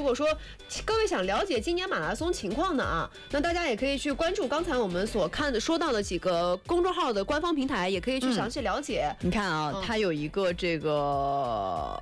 果说各位想了解今年马拉松情况的啊，那大家也可以去关注刚才我们所说到的几个公众号的官方平台，也可以去详细了解。 你看啊，它有一个这个，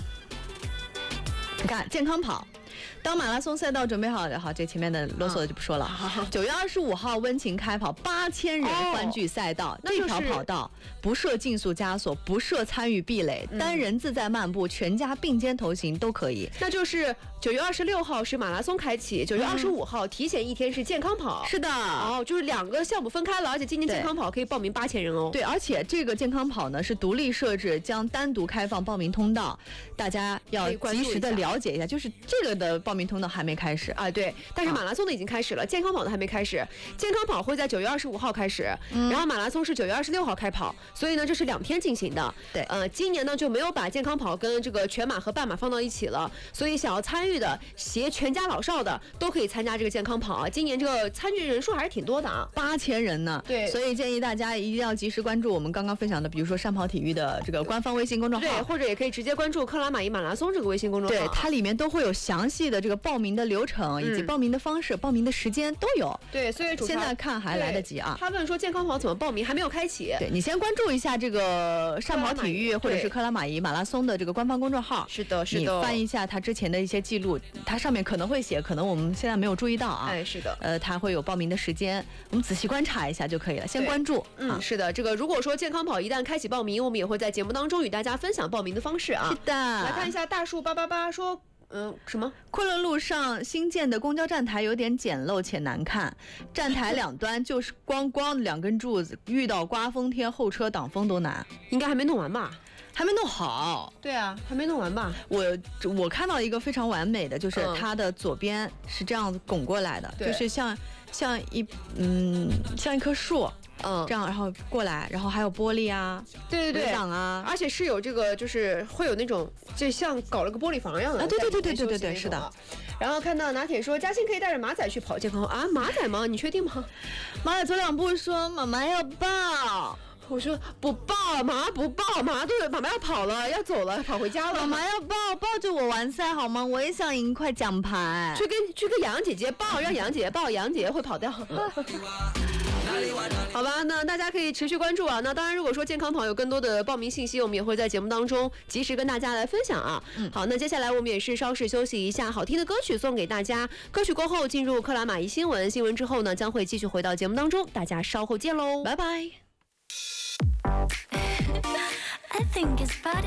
你看健康跑。当马拉松赛道准备好，好，这前面的啰嗦的就不说了。9月25号温情开跑，8000人欢聚赛道，这条跑道不设竞速枷锁，不设参与壁垒，单人自在漫步，全家并肩同行都可以。 那就是9月26号是马拉松开启，9月25号提前一天是健康跑。 是的， 就是2个项目分开了，而且今年健康跑可以报名8000人哦。 对，而且这个健康跑呢是独立设置，将单独开放报名通道，大家要及时的了解一下，就是这个的报名通道还没开始啊，对，但是马拉松的已经开始了，健康跑的还没开始。健康跑会在9月25号开始，然后马拉松是9月26号开跑，所以呢这是2天进行的。 对， 今年呢就没有把健康跑跟这个全马和半马放到一起了，所以想要参与的携全家老少的都可以参加这个健康跑啊。今年这个参与人数还是挺多的啊 ，8000人呢。 对， 所以建议大家一定要及时关注我们刚刚分享的，比如说善跑体育的这个官方微信公众号， 对，或者也可以直接关注克拉玛依马拉松这个微信公众号， 对，它里面都会有详细的这个报名的流程以及报名的方式、报名的时间都有。 对，所以现在看还来得及啊。 他问说健康跑怎么报名，还没有开启。 对，你先关注一下这个善跑体育或者是克拉玛依马拉松的这个官方公众号。 是的，是的。 你翻一下它之前的一些记录，它上面可能会写，可能我们现在没有注意到啊。 哎，是的。 它会有报名的时间，我们仔细观察一下就可以了。先关注。 是的，这个如果说健康跑一旦开启报名，我们也会在节目当中与大家分享报名的方式啊。 是的。 来看一下大树888说。什么？ 昆仑路上新建的公交站台有点简陋且难看，站台两端就是光2根柱子，遇到刮风天后车挡风都难。 应该还没弄完吧？ 还没弄好。 对啊，还没弄完吧？ 我看到一个非常完美的，就是它的左边是这样子拱过来的，就是像一棵树。这样然后过来，然后还有玻璃啊， 对挡啊， 而且是有这个，就是会有那种就像搞了个玻璃房一样的啊，对，是的。 然后看到拿铁说嘉欣可以带着马仔去跑健康啊，马仔吗？你确定吗？ 马仔走2步说妈妈要抱。 我说不抱，马不抱，妈妈要跑了，要走了，跑回家了。 妈妈要抱着我完赛好吗？我也想赢一块奖牌。 去跟杨姐姐抱，让杨姐姐抱，杨姐姐会跑掉。好吧，那大家可以持续关注啊。那当然，如果说健康跑有更多的报名信息，我们也会在节目当中及时跟大家来分享啊。好，那接下来我们也是稍事休息一下，好听的歌曲送给大家。歌曲过后进入克拉玛依新闻，新闻之后呢将会继续回到节目当中，大家稍后见喽， 拜拜。